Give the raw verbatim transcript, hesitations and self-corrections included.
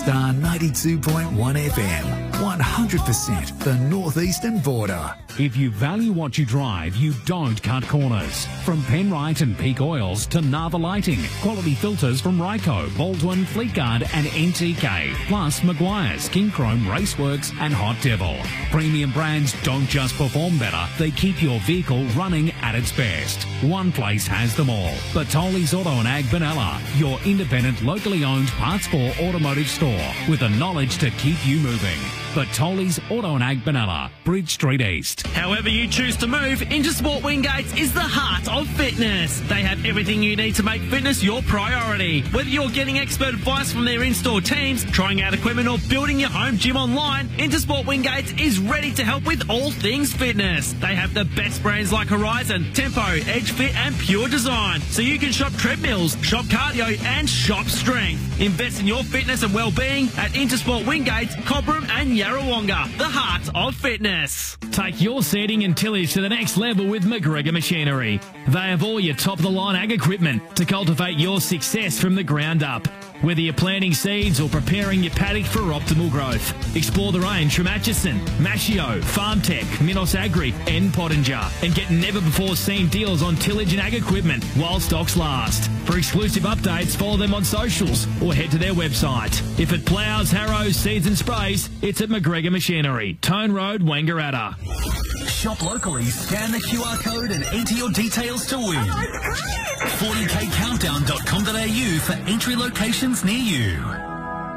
Star ninety-two point one F M, one hundred percent the northeastern border. If you value what you drive, you don't cut corners. From Penrite and Peak Oils to Nava Lighting, quality filters from Ryco, Baldwin, Fleetguard and N T K, plus Maguire's, King Chrome, Raceworks and Hot Devil. Premium brands don't just perform better, they keep your vehicle running at its best. One place has them all. Bertoli's Auto and Ag Benalla, your independent, locally owned parts for automotive store with the knowledge to keep you moving. Bertoli's Auto and Ag Benalla, Bridge Street East. However you choose to move, Intersport Wingates is the heart of fitness. They have everything you need to make fitness your priority. Whether you're getting expert advice from their in-store teams, trying out equipment or building your home gym online, Intersport Wingates is ready to help with all things fitness. They have the best brands like Horizon, Tempo, Edge Fit and Pure Design. So you can shop treadmills, shop cardio and shop strength. Invest in your fitness and well-being at Intersport Wingates, Cobram and Yarrawonga, the heart of fitness. Take your seeding and tillage to the next level with McGregor Machinery. They have all your top-of-the-line ag equipment to cultivate your success from the ground up. Whether you're planting seeds or preparing your paddock for optimal growth, explore the range from Atchison, Mashio, FarmTech, Minos Agri and Pottinger and get never-before-seen deals on tillage and ag equipment while stocks last. For exclusive updates, follow them on socials or head to their website. If it ploughs, harrows, seeds and sprays, it's at McGregor Machinery, Tone Road, Wangaratta. Shop locally, scan the Q R code and enter your details to win. forty k countdown dot com dot a u for entry locations near you.